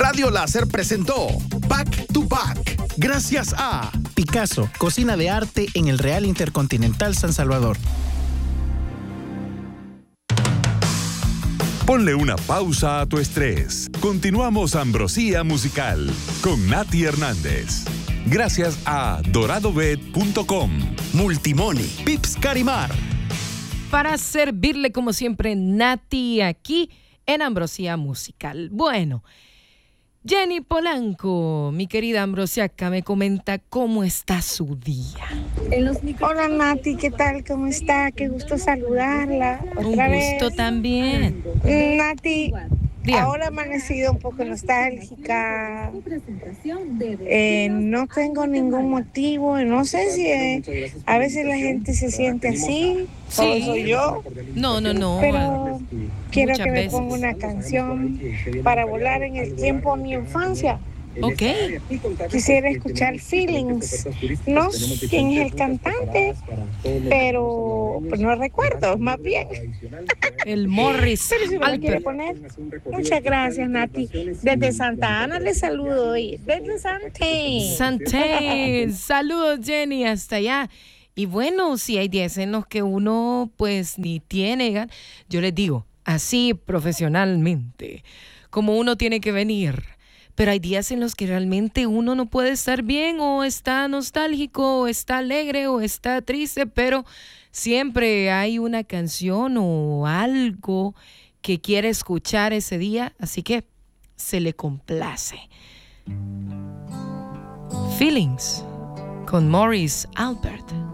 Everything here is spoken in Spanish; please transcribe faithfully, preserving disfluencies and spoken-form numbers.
Radio Láser presentó Back to Back. Gracias a Picasso, cocina de arte en el Real Intercontinental San Salvador. Ponle una pausa a tu estrés. Continuamos Ambrosía Musical con Nati Hernández. Gracias a doradobet punto com, Multimoni, Pips Carimar. Para servirle como siempre Nati aquí en Ambrosía Musical. Bueno, Jenny Polanco, mi querida Ambrosiaca, me comenta cómo está su día. Hola Nati, ¿qué tal? ¿Cómo está? Qué gusto saludarla. Otra Un vez. gusto también. Nati, Dígame. ahora he amanecido un poco nostálgica. Eh, no tengo ningún motivo. No sé si eh, a veces la gente se siente así. ¿O Sí. soy yo? No, no, no. Pero quiero muchas que me veces. ponga una canción para volar en el tiempo de mi infancia. Ok. Quisiera escuchar Feelings. No sé quién es el cantante, pero pues no recuerdo, más bien. El Morris Pero si me lo quiere Albert. poner. Muchas gracias, Nati. Desde Santa Ana le saludo hoy. Desde Sante. Sante. Saludos, Jenny, hasta allá. Y bueno, si hay días en los que uno pues ni tiene gan- yo les digo, así profesionalmente, como uno tiene que venir. Pero hay días en los que realmente uno no puede estar bien, o está nostálgico, o está alegre, o está triste, pero siempre hay una canción o algo que quiere escuchar ese día, así que se le complace. Feelings con Morris Albert.